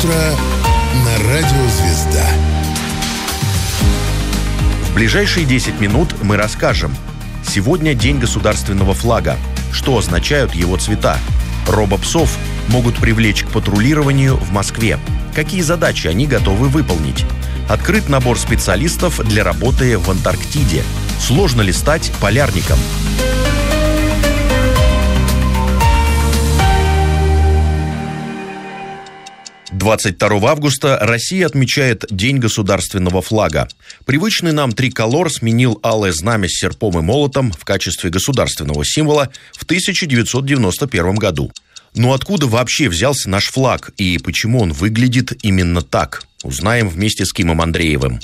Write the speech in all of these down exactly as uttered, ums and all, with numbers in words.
утро на радио «Звезда». В ближайшие десять минут мы расскажем. Сегодня День государственного флага. Что означают его цвета? Робопсов могут привлечь к патрулированию в Москве. Какие задачи они готовы выполнить? Открыт набор специалистов для работы в Антарктиде. Сложно ли стать полярником? двадцать второго августа Россия отмечает День государственного флага. Привычный нам триколор сменил алое знамя с серпом и молотом в качестве государственного символа в тысяча девятьсот девяносто первом году. Но откуда вообще взялся наш флаг и почему он выглядит именно так? Узнаем вместе с Кимом Андреевым.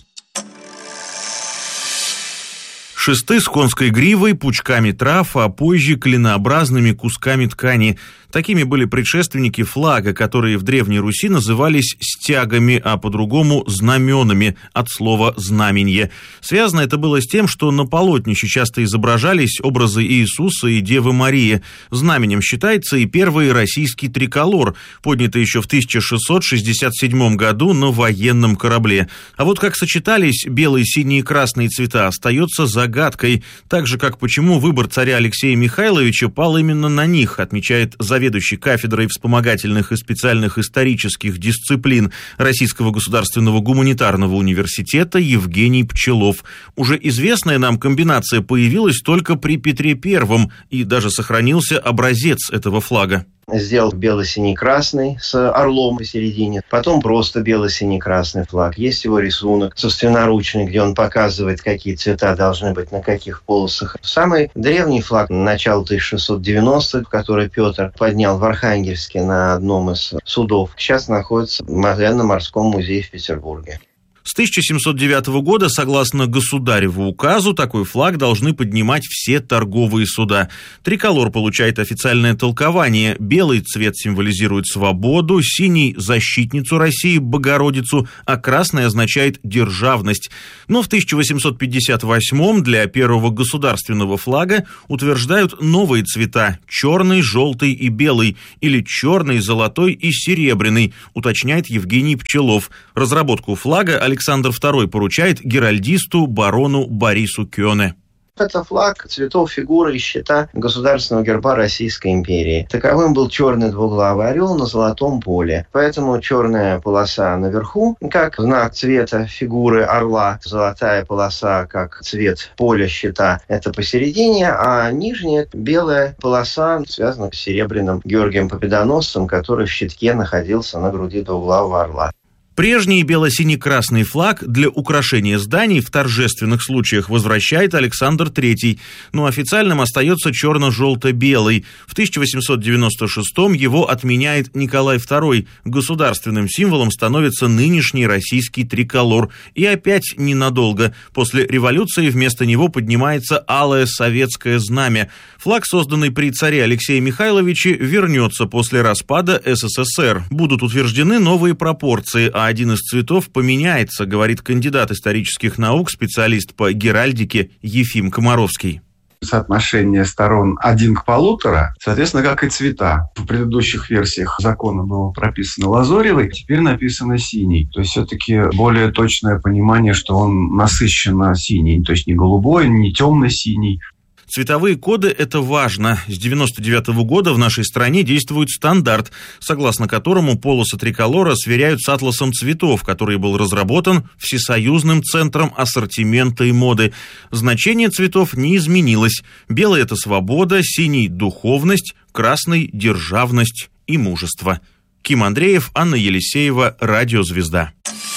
Шесты с конской гривой, пучками трав, а позже клинообразными кусками ткани. Такими были предшественники флага, которые в Древней Руси назывались стягами, а по-другому знаменами, от слова «знаменье». Связано это было с тем, что на полотнище часто изображались образы Иисуса и Девы Марии. Знаменем считается и первый российский триколор, поднятый еще в тысяча шестьсот шестьдесят седьмом году на военном корабле. А вот как сочетались белые, синие и красные цвета, остается загадкой. Так же, как почему выбор царя Алексея Михайловича пал именно на них, отмечает заведующий заведующий кафедрой вспомогательных и специальных исторических дисциплин Российского государственного гуманитарного университета Евгений Пчелов. Уже известная нам комбинация появилась только при Петре Первом, и даже сохранился образец этого флага. Сделал бело-синий-красный с орлом посередине, потом просто бело-синий-красный флаг. Есть его рисунок собственноручный, где он показывает, какие цвета должны быть на каких полосах. Самый древний флаг начала тысяча шестьсот девяностых, который Петр поднял в Архангельске на одном из судов, сейчас находится в военно-морском музее в Петербурге. С тысяча семьсот девятого года, согласно государеву указу, такой флаг должны поднимать все торговые суда. Триколор получает официальное толкование. Белый цвет символизирует свободу, синий – защитницу России, Богородицу, а красный означает державность. Но в тысяча восемьсот пятьдесят восьмом для первого государственного флага утверждают новые цвета – черный, желтый и белый, или черный, золотой и серебряный, уточняет Евгений Пчелов. Разработку флага Александр Второй поручает геральдисту барону Борису Кёне. Это флаг цветов фигуры и щита государственного герба Российской империи. Таковым был черный двуглавый орел на золотом поле. Поэтому черная полоса наверху, как знак цвета фигуры орла, золотая полоса, как цвет поля щита, это посередине, а нижняя белая полоса связана с серебряным Георгием Победоносцем, который в щитке находился на груди двуглавого орла. Прежний бело-синий-красный флаг для украшения зданий в торжественных случаях возвращает Александр Третий, но официальным остается черно-желто-белый. В тысяча восемьсот девяносто шестом его отменяет Николай Второй. Государственным символом становится нынешний российский триколор. И опять ненадолго. После революции вместо него поднимается алое советское знамя. Флаг, созданный при царе Алексее Михайловиче, вернется после распада СССР. Будут утверждены новые пропорции, а один из цветов поменяется, говорит кандидат исторических наук, специалист по геральдике Ефим Комаровский. Соотношение сторон один к полутора, соответственно, как и цвета. В предыдущих версиях закона было прописано лазоревый, теперь написано синий. То есть все-таки более точное понимание, что он насыщенно синий, то есть не голубой, не темно-синий. Цветовые коды – это важно. С девяносто девятого года в нашей стране действует стандарт, согласно которому полосы триколора сверяют с атласом цветов, который был разработан Всесоюзным центром ассортимента и моды. Значение цветов не изменилось. Белый – это свобода, синий – духовность, красный – державность и мужество. Ким Андреев, Анна Елисеева, Радио «Звезда».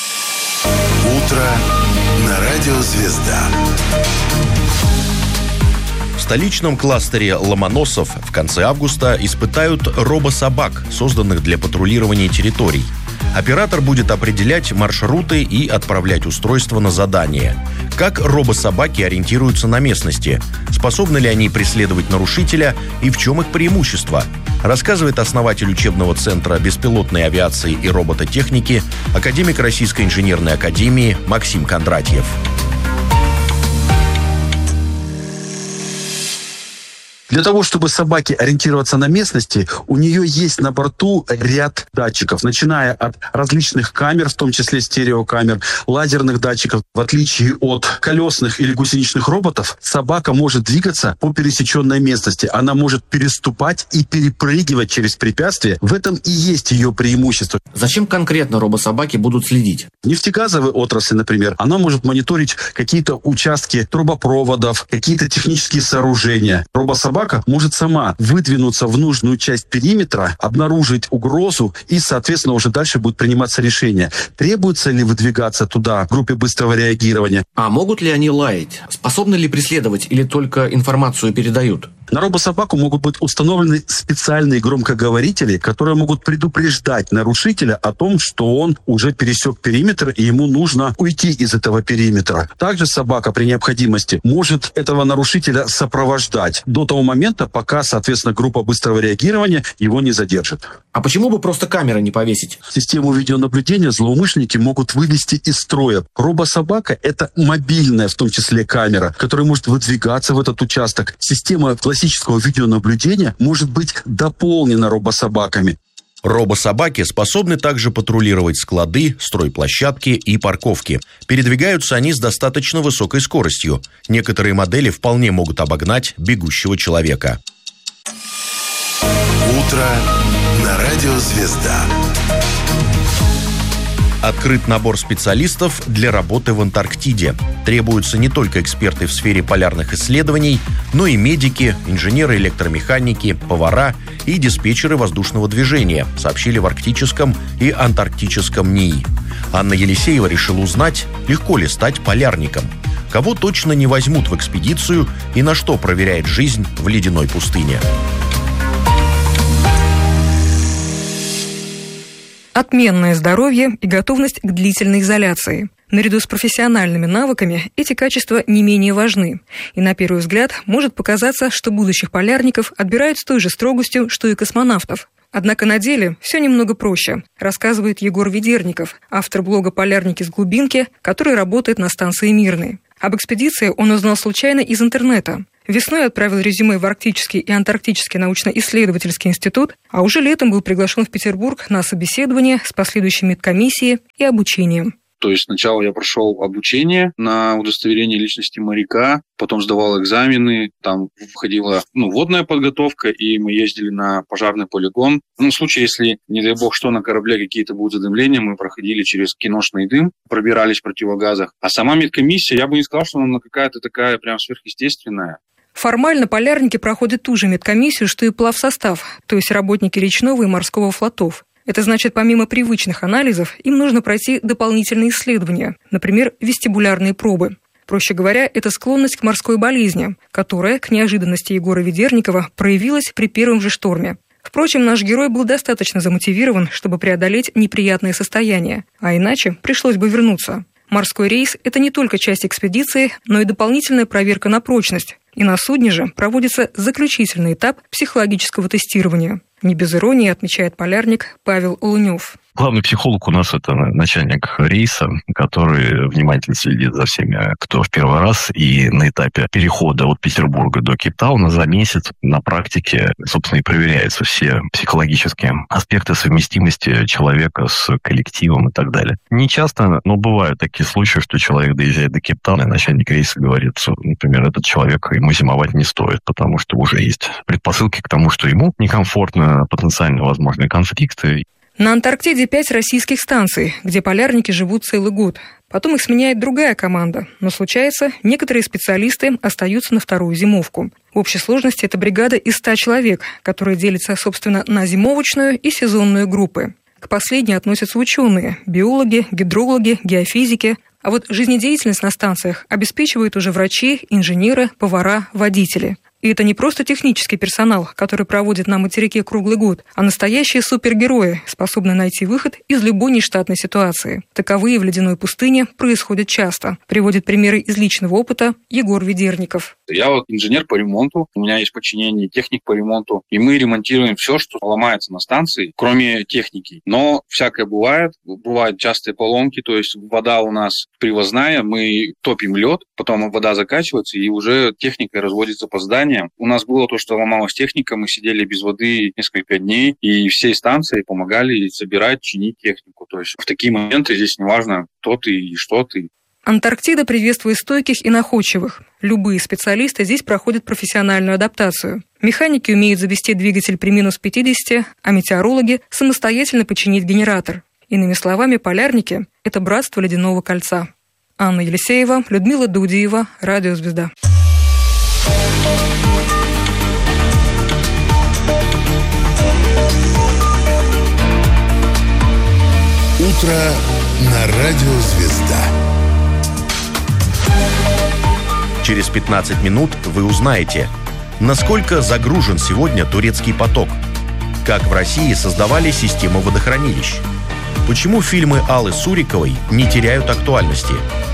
Утро на Радио «Звезда». В столичном кластере Ломоносов в конце августа испытают робособак, созданных для патрулирования территорий. Оператор будет определять маршруты и отправлять устройство на задание. Как робособаки ориентируются на местности? Способны ли они преследовать нарушителя и в чем их преимущество? Рассказывает основатель учебного центра беспилотной авиации и робототехники, академик Российской инженерной академии Максим Кондратьев. Для того, чтобы собаке ориентироваться на местности, у нее есть на борту ряд датчиков, начиная от различных камер, в том числе стереокамер, лазерных датчиков. В отличие от колесных или гусеничных роботов, собака может двигаться по пересеченной местности. Она может переступать и перепрыгивать через препятствия. В этом и есть ее преимущество. Зачем конкретно робособаки будут следить? В нефтегазовой отрасли, например, она может мониторить какие-то участки трубопроводов, какие-то технические сооружения. Робособака может сама выдвинуться в нужную часть периметра, обнаружить угрозу и, соответственно, уже дальше будет приниматься решение, требуется ли выдвигаться туда в группе быстрого реагирования. А могут ли они лаять? Способны ли преследовать или только информацию передают? На робособаку могут быть установлены специальные громкоговорители, которые могут предупреждать нарушителя о том, что он уже пересек периметр и ему нужно уйти из этого периметра. Также собака при необходимости может этого нарушителя сопровождать до того момента, пока, соответственно, группа быстрого реагирования его не задержит. А почему бы просто камеры не повесить? Систему видеонаблюдения злоумышленники могут вывести из строя. Робособака – это мобильная, в том числе, камера, которая может выдвигаться в этот участок. Система классического видеонаблюдения может быть дополнена робособаками. Робособаки способны также патрулировать склады, стройплощадки и парковки. Передвигаются они с достаточно высокой скоростью. Некоторые модели вполне могут обогнать бегущего человека. Утро на радио «Звезда». Открыт набор специалистов для работы в Антарктиде. Требуются не только эксперты в сфере полярных исследований, но и медики, инженеры-электромеханики, повара и диспетчеры воздушного движения, сообщили в Арктическом и Антарктическом НИИ. Анна Елисеева решила узнать, легко ли стать полярником. Кого точно не возьмут в экспедицию и на что проверяет жизнь в ледяной пустыне. Отменное здоровье и готовность к длительной изоляции. Наряду с профессиональными навыками эти качества не менее важны. И на первый взгляд может показаться, что будущих полярников отбирают с той же строгостью, что и космонавтов. Однако на деле все немного проще, рассказывает Егор Ведерников, автор блога «Полярники с глубинки», который работает на станции Мирной. Об экспедиции он узнал случайно из интернета. Весной отправил резюме в Арктический и Антарктический научно-исследовательский институт, а уже летом был приглашен в Петербург на собеседование с последующей медкомиссией и обучением. То есть сначала я прошел обучение на удостоверение личности моряка, потом сдавал экзамены, там входила ну, водная подготовка, и мы ездили на пожарный полигон. Ну, в случае, если, не дай бог, что на корабле какие-то будут задымления, мы проходили через киношный дым, пробирались в противогазах. А сама медкомиссия, я бы не сказал, что она какая-то такая прям сверхъестественная. Формально полярники проходят ту же медкомиссию, что и плавсостав, то есть работники речного и морского флотов. Это значит, помимо привычных анализов, им нужно пройти дополнительные исследования, например, вестибулярные пробы. Проще говоря, это склонность к морской болезни, которая, к неожиданности Егора Ведерникова, проявилась при первом же шторме. Впрочем, наш герой был достаточно замотивирован, чтобы преодолеть неприятное состояние, а иначе пришлось бы вернуться. Морской рейс – это не только часть экспедиции, но и дополнительная проверка на прочность. И на судне же проводится заключительный этап психологического тестирования. Не без иронии отмечает полярник Павел Лунев. Главный психолог у нас – это начальник рейса, который внимательно следит за всеми, кто в первый раз. И на этапе перехода от Петербурга до Кейптауна за месяц на практике, собственно, и проверяются все психологические аспекты совместимости человека с коллективом и так далее. Не часто, но бывают такие случаи, что человек доезжает до Кейптауна, и начальник рейса говорит, что, например, этот человек, ему зимовать не стоит, потому что уже есть предпосылки к тому, что ему некомфортно, потенциально возможные конфликты. На Антарктиде пять российских станций, где полярники живут целый год. Потом их сменяет другая команда. Но случается, некоторые специалисты остаются на вторую зимовку. В общей сложности это бригада из ста человек, которая делится, собственно, на зимовочную и сезонную группы. К последней относятся ученые – биологи, гидрологи, геофизики. А вот жизнедеятельность на станциях обеспечивают уже врачи, инженеры, повара, водители. И это не просто технический персонал, который проводит на материке круглый год, а настоящие супергерои, способные найти выход из любой нештатной ситуации. Таковые в ледяной пустыне происходят часто. Приводит примеры из личного опыта Егор Ведерников. Я вот инженер по ремонту, у меня есть подчинение, техник по ремонту, и мы ремонтируем все, что ломается на станции, кроме техники. Но всякое бывает, бывают частые поломки, то есть вода у нас привозная, мы топим лед, потом вода закачивается, и уже техника разводится по зданию, питания. У нас было то, что ломалась техника, мы сидели без воды несколько дней, и всей станции помогали собирать, чинить технику. То есть в такие моменты здесь неважно, кто ты и что ты. Антарктида приветствует стойких и находчивых. Любые специалисты здесь проходят профессиональную адаптацию. Механики умеют завести двигатель при минус пятидесяти, а метеорологи самостоятельно починить генератор. Иными словами, полярники – это братство ледяного кольца. Анна Елисеева, Людмила Дудиева, Радио Звезда. Утро на Радио Звезда. Через пятнадцать минут вы узнаете, насколько загружен сегодня турецкий поток, как в России создавали систему водохранилищ, почему фильмы Аллы Суриковой не теряют актуальности,